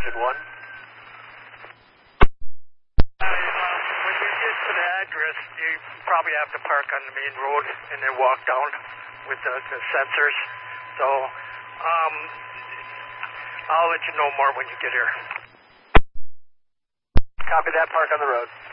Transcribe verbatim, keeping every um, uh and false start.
Engine one. Uh, um, when you get to the address, you probably have to park on the main road and then walk down with the, the sensors. So um, I'll let you know more when you get here. Copy that. Park on the road.